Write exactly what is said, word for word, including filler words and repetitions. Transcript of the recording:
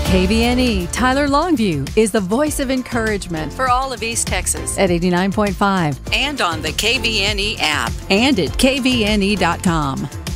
K V N E Tyler Longview is the voice of encouragement for all of East Texas at eighty-nine point five and on the K V N E app and at K V N E dot com.